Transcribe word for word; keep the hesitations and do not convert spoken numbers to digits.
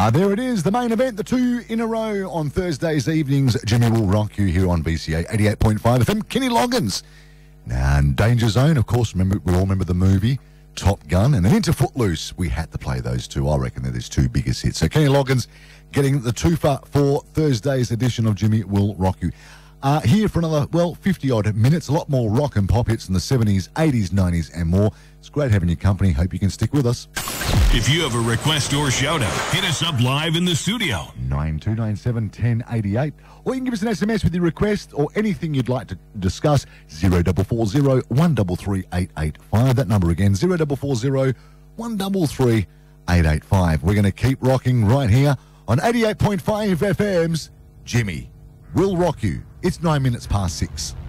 Ah, there it is, the main event, the two in a row on Thursdays evenings. Jimmy will rock you here on B C A eighty-eight point five F M. Kenny Loggins. Now, in Danger Zone, of course, remember we all remember the movie Top Gun, and then into Footloose. We had to play those two. I reckon they're his two biggest hits. So Kenny Loggins getting the twofer for Thursday's edition of Jimmy Will Rock You. Uh, here for another, well, fifty-odd minutes. A lot more rock and pop hits in the seventies, eighties, nineties and more. It's great having your company. Hope you can stick with us. If you have a request or shout out, hit us up live in the studio. nine two nine seven, one oh eight eight. Or you can give us an S M S with your request or anything you'd like to discuss. zero four four zero, one three three, eight eight five. That number again, zero four four zero, one three three, eight eight five. We're going to keep rocking right here on eighty-eight point five F M's Jimmy Will Rock You. It's nine minutes past six.